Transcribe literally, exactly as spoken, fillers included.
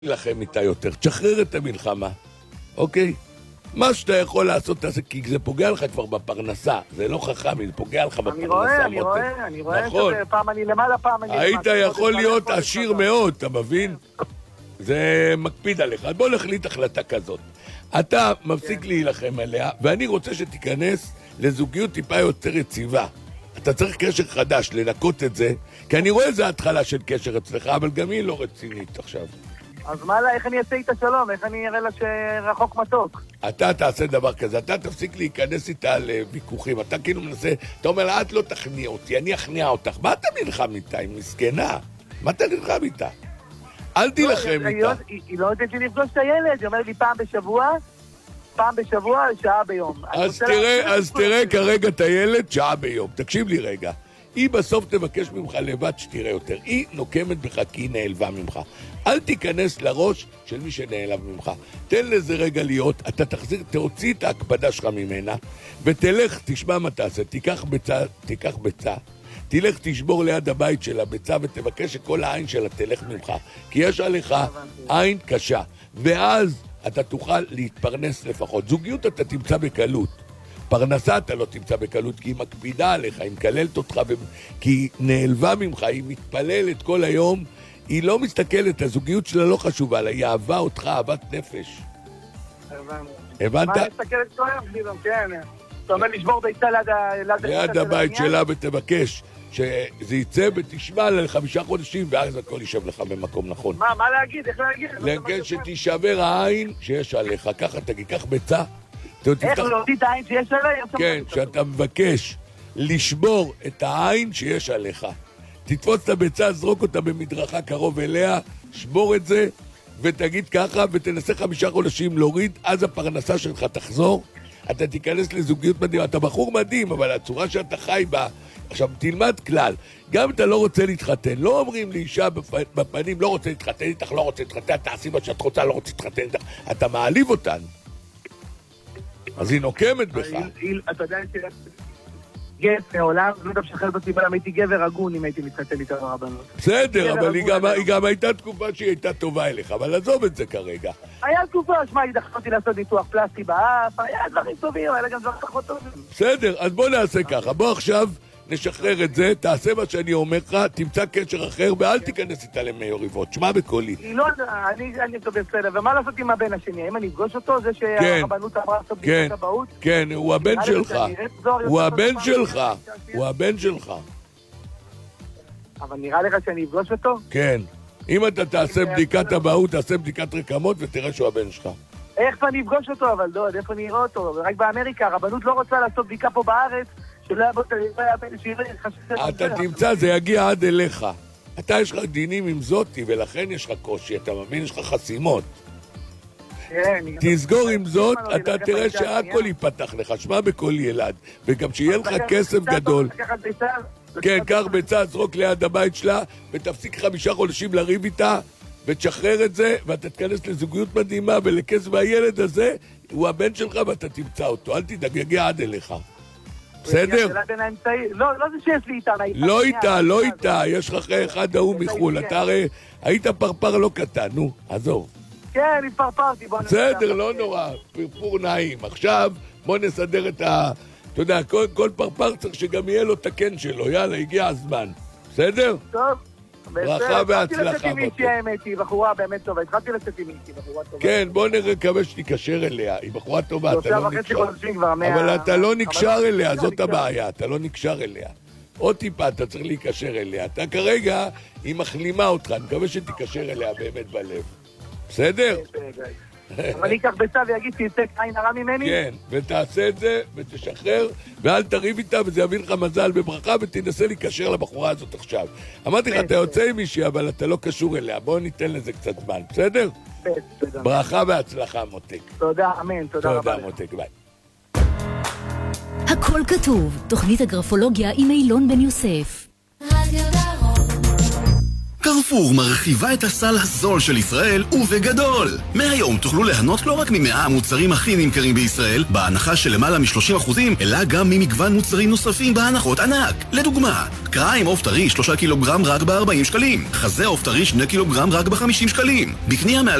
לכם איתה יותר, תשחרר את המלחמה, אוקיי? מה שאתה יכול לעשות, תעשה, כי זה פוגע לך כבר בפרנסה, זה לא חכם, זה פוגע לך בפרנסה. אני רואה, אני רואה, אני רואה נכון. שזה פעם אני למעלה, פעם אני... היית יכול להיות עשיר מאוד, אתה מבין? זה מקפיד עליך. בוא נחליט החלטה כזאת. אתה מפסיק להילחם עליה, ואני רוצה שתיכנס לזוגיות טיפה יותר יציבה. אתה צריך קשר חדש, לנקות את זה, כי אני רואה איזה התחלה של קשר אצלך, אבל גם היא לא רצינית עכשיו. אז מה לה, איך אני אעשה איתה שלום? איך אני אראה לה שרחוק מתוק? אתה תעשה דבר כזה, אתה תפסיק להיכנס איתה לוויכוחים, אתה כאילו מנסה, אתה אומר לה, את לא תכניע אותי, אני אכניע אותך. מה אתה נלחם איתה? היא מסכנה. מה אתה נלחם איתה? אל תילחם איתה. היא לא יודעת לי לפגוש את הילד, היא אומרת לי פעם בשבוע, פעם בשבוע, שעה ביום. אז תראה, אז תראה כרגע את הילד, שעה ביום. תקשיב לי רגע. היא בסוף תבקש ממך לבד שתראה יותר. היא נוקמת בך כי היא נעלבה ממך. אל תיכנס לראש של מי שנעלב ממך. תן לזה רגע להיות, אתה תחזיר, תוציא את ההקפדה שלך ממנה, ותלך, תשמע מה תעשה, תיקח ביצה, תיקח ביצה, תלך תשבור ליד הבית של הביצה, ותבקש שכל העין שלה תלך ממך, כי יש עליך עין קשה, ואז אתה תוכל להתפרנס לפחות. זוגיות אתה תמצא בקלות. פרנסה אתה לא תמצא בקלות, כי היא מקפידה עליך, היא מקללת אותך, ו... כי היא נעלבה ממך, היא מתפללת כל היום, היא לא מסתכלת, הזוגיות שלה לא חשובה לה, היא אהבה אותך, אהבת נפש. הבנת? מה, אני מסתכלת כל היום, כן. אתה אומר לשבור ביצה ליד הבית שלה, ותבקש שזה יצא ותשמע לחמישה חודשים, ואז הכל יישב לך במקום נכון. מה, מה להגיד? איך להגיד? להגיד שתישבר העין שיש עליך, ככה תגיד, כך ביצה. איך להוציא את העין שיש עליי? כן, שאתה מבקש לשבור את העין שיש עליך. תתפוץ את הביצה, זרוק אותה במדרכה קרוב אליה, שבור את זה, ותגיד ככה, ותנסה חמישה חודשים להוריד, אז הפרנסה שלך תחזור, אתה תיכנס לזוגיות מדהים, אתה בחור מדהים, אבל הצורה שאתה חי בה, עכשיו תלמד כלל, גם אם אתה לא רוצה להתחתן, לא אומרים לאישה בפנים, לא רוצה להתחתן איתך, לא רוצה להתחתן, תעשי מה שאת רוצה, לא רוצה להתחתן איתך, אתה מעליב אותן. אז היא נוקמת בך. אתה יודע ש... גט מעולם, לא יודע שחררת אותי, אבל הייתי גבר הגון אם הייתי מתחתן איתה ברבנות. בסדר, אבל היא גם הייתה תקופה שהיא הייתה טובה אליך, אבל עזוב את זה כרגע. היה תקופה, שמע, היא דחתה אותי לעשות ניתוח פלסטי באף, היה דברים טובים, היה גם דברים פחות טובים. בסדר, אז בוא נעשה ככה, בוא עכשיו נשחרר את זה, תעשה מה שאני אומר לך, תמצא קשר אחר, ואל תיכנס איתה למריבות, שמע בקולי. היא לא, אני אקבל בסדר, ומה לעשות עם הבן השני? האם אני אפגוש אותו? זה שהרבנות אמרה לעשות בדיקת הבאות? כן, הוא הבן שלך, הוא הבן שלך, הוא הבן שלך. אבל נראה לך שאני אפגוש אותו? כן, אם אתה תעשה בדיקת הבאות, תעשה בדיקת רקמות ותראה שהוא הבן שלך. איך אני אפגוש אותו, אבל דוד, איפה אני אראה אותו? רק באמריקה, הרבנות לא רוצה לעשות בדיקה פה בארץ, שלא היה בו בן שיראה חשוב. אתה תמצא, זה יגיע עד אליך. אתה יש לך דינים עם זאתי, ולכן יש לך קושי, אתה מבין, יש לך חסימות. תסגור עם זאת, אתה תראה שהכל ייפתח לך, שמע בכל ילד, וגם שיהיה לך כסף גדול. כן, קח ביצה, זרוק ליד הבית שלה, ותפסיק חמישה חודשים לריב איתה, ותשחרר את זה, ואתה תכנס לזוגיות מדהימה, ולכסף הילד הזה, הוא הבן שלך ואתה תמצא אותו, אל תדאג, יגיע עד אליך. בסדר? לא, לא זה שיש לי איתה. לא איתה, לא איתה, יש לך אחרי אחד ההוא מחול, אתה הרי היית פרפר לא קטן, נו, עזוב. כן, התפרפרתי, בוא נסדר. בסדר, לא נורא, פרפור נעים. עכשיו בוא נסדר את ה... אתה יודע, כל פרפר צריך שגם יהיה לו את הקן שלו, יאללה, הגיע הזמן. בסדר? טוב. ברכה והצלחה. התחלתי לצאת עם מישהי האמת, היא בחורה באמת טובה, התחלתי לצאת עם מישהי, בחורה טובה. כן, בוא נקווה שתיקשר אליה, היא בחורה טובה, אתה לא נקשר. אבל אתה לא נקשר אליה, זאת הבעיה, אתה לא נקשר אליה. עוד טיפה, אתה צריך להיקשר אליה. אתה כרגע, היא מחלימה אותך, אני מקווה שתיקשר אליה באמת בלב. בסדר? אבל אני אקח ביצה ויגיד שיצא עין הרע ממני? כן, ותעשה את זה, ותשחרר, ואל תריב איתה, וזה יביא לך מזל בברכה, ותנסה להיקשר לבחורה הזאת עכשיו. אמרתי לך, אתה יוצא עם מישהי, אבל אתה לא קשור אליה, בואו ניתן לזה קצת זמן, בסדר? ברכה והצלחה, מותק. תודה, אמן, תודה רבה. תודה, מותק, ביי. הכל כתוב, תוכנית הגרפולוגיה עם אילון בן יוסף. קרפור מרחיבה את הסל הזול של ישראל ובגדול. מהיום תוכלו ליהנות לא רק ממאה המוצרים הכי נמכרים בישראל, בהנחה של למעלה מ-שלושים אחוזים, אלא גם ממגוון מוצרים נוספים בהנחות ענק. לדוגמה, קריים עוף טרי שלושה קילוגרם רק ב-ארבעים שקלים, חזה עוף טרי שני קילוגרם רק ב-חמישים שקלים. בקנייה מעל